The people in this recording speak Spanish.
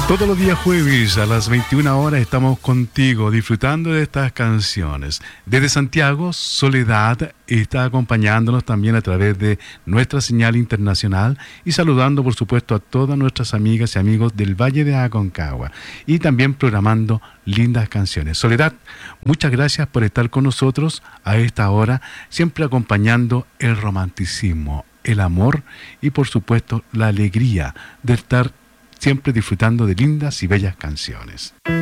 Todos los días jueves a las 21 horas estamos contigo disfrutando de estas canciones. Desde Santiago, Soledad está acompañándonos también a través de nuestra señal internacional y saludando por supuesto a todas nuestras amigas y amigos del Valle de Aconcagua y también programando lindas canciones. Soledad, muchas gracias por estar con nosotros a esta hora, siempre acompañando el romanticismo, el amor y por supuesto la alegría de estar siempre disfrutando de lindas y bellas canciones.